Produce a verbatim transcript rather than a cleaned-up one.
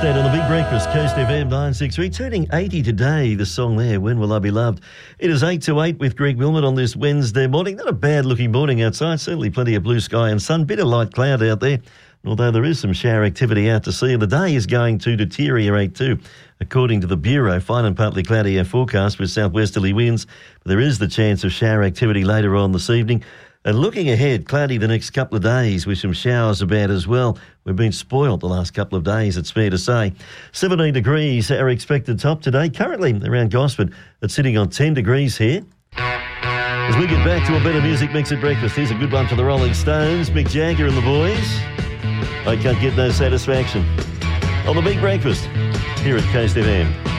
Stand on the Big Breakfast, Coast F M nine six three, turning eighty today, the song there, When Will I Be Loved? It is eight to eight with Greg Wilmot on this Wednesday morning. Not a bad-looking morning outside, certainly plenty of blue sky and sun, bit of light cloud out there, although there is some shower activity out to sea, and the day is going to deteriorate too. According to the Bureau, fine and partly cloudy air forecast with southwesterly winds, but there is the chance of shower activity later on this evening. And looking ahead, cloudy the next couple of days with some showers about as well. We've been spoilt the last couple of days, it's fair to say. seventeen degrees, our expected top today. Currently around Gosford, it's sitting on ten degrees here. As we get back to a better music mix at breakfast, here's a good one for the Rolling Stones, Mick Jagger and the boys. I can't get no satisfaction. On the Big Breakfast, here at Coast F M.